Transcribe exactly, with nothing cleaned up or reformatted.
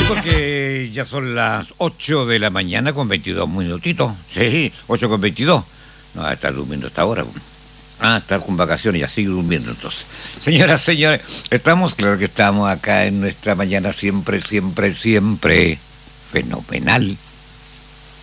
porque ya son las ocho de la mañana con veintidós minutitos. Sí, ocho con veintidós. No va a estar durmiendo hasta ahora. Ah, estar con vacaciones y así durmiendo entonces. Señoras, señores, estamos, claro que estamos acá en nuestra mañana siempre, siempre, siempre fenomenal.